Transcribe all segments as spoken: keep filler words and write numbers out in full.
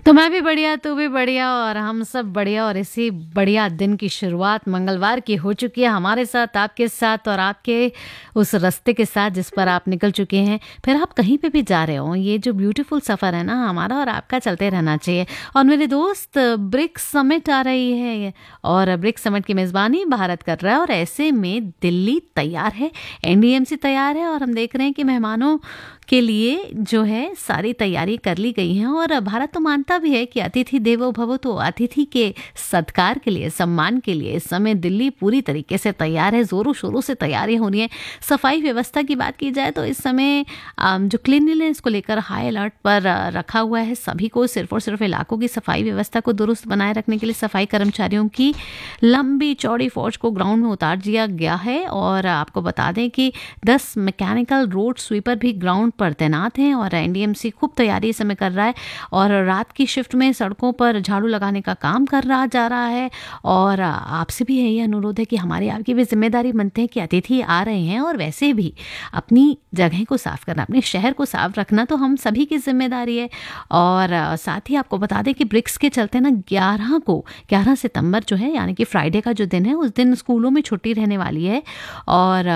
तो मैं भी बढ़िया, तू भी बढ़िया और हम सब बढ़िया और इसी बढ़िया दिन की शुरुआत मंगलवार की हो चुकी है हमारे साथ, आपके साथ और आपके उस रास्ते के साथ जिस पर आप निकल चुके हैं। फिर आप कहीं पे भी जा रहे हो, ये जो ब्यूटीफुल सफ़र है ना हमारा और आपका चलते रहना चाहिए। और मेरे दोस्त, ब्रिक्स समिट आ रही है और ब्रिक्स समिट की मेज़बानी भारत कर रहा है और ऐसे में दिल्ली तैयार है, एनडीएमसी तैयार है और हम देख रहे हैं कि मेहमानों के लिए जो है सारी तैयारी कर ली गई हैं। और भारत तो मानता भी है कि अतिथि देवो भव, तो अतिथि के सत्कार के लिए, सम्मान के लिए इस समय दिल्ली पूरी तरीके से तैयार है, ज़ोरों शोरों से तैयारी हो रही है। सफाई व्यवस्था की बात की जाए तो इस समय जो क्लीनलीनेस को लेकर हाई अलर्ट पर रखा हुआ है सभी को। सिर्फ और सिर्फ इलाकों की सफाई व्यवस्था को दुरुस्त बनाए रखने के लिए सफाई कर्मचारियों की लंबी चौड़ी फौज को ग्राउंड में उतार दिया गया है। और आपको बता दें कि दस मैकेनिकल रोड स्वीपर भी ग्राउंड पर तैनात हैं और एनडीएमसी खूब तैयारी इस समय कर रहा है और रात की शिफ्ट में सड़कों पर झाड़ू लगाने का काम कर रहा जा रहा है। और आपसे भी यही अनुरोध है कि हमारी आपकी भी जिम्मेदारी बनते हैं कि अतिथि आ रहे हैं और वैसे भी अपनी जगह को साफ करना, अपने शहर को साफ रखना तो हम सभी की जिम्मेदारी है। और साथ ही आपको बता दें कि ब्रिक्स के चलते ना ग्यारह को ग्यारह सितंबर जो है यानी कि फ्राइडे का जो दिन है उस दिन स्कूलों में छुट्टी रहने वाली है और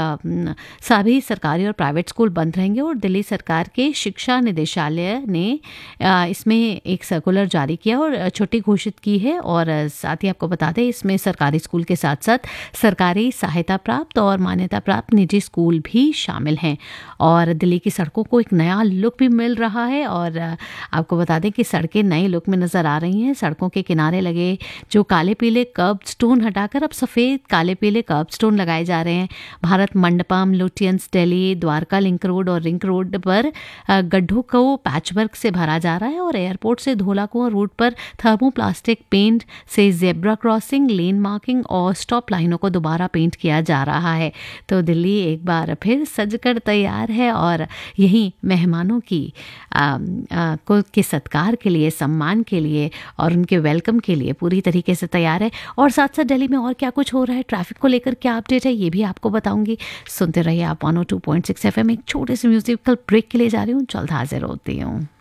सभी सरकारी और प्राइवेट स्कूल बंद रहेंगे। और दिल्ली सरकार के शिक्षा निदेशालय ने इसमें एक सर्कुलर जारी किया और छुट्टी घोषित की है। और साथ ही आपको बता दें इसमें सरकारी स्कूल के साथ साथ सरकारी सहायता प्राप्त और मान्यता प्राप्त निजी स्कूल भी शामिल हैं। और दिल्ली की सड़कों को एक नया लुक भी मिल रहा है और आपको बता दें कि सड़कें नए लुक में नज़र आ रही हैं। सड़कों के किनारे लगे जो काले पीले कर्ब स्टोन हटाकर अब सफ़ेद काले पीले कर्ब स्टोन लगाए जा रहे हैं। Bharat Mandapam, Lutyens daily, Dwarka link road और रिंग रोड पर गड्ढों को पैचवर्क से भरा जा रहा है और एयरपोर्ट से धोलाकुआं रोड पर थर्मोप्लास्टिक पेंट से जेब्रा क्रॉसिंग, लेन मार्किंग और स्टॉप लाइनों को दोबारा पेंट किया जा रहा है। तो दिल्ली एक बार फिर सजकर तैयार है और यही मेहमानों की आ, आ, को के सत्कार के लिए, सम्मान के लिए और उनके वेलकम के लिए पूरी तरीके से तैयार है। और साथ साथ दिल्ली में और क्या कुछ हो रहा है, ट्रैफिक को लेकर क्या अपडेट है, ये भी आपको बताऊंगी। सुनते रहिए आप one O two point six F M. एक छोटे से म्यूजिकल ब्रेक के लिए जा रही हूँ, जल्द हाजिर होती हूँ।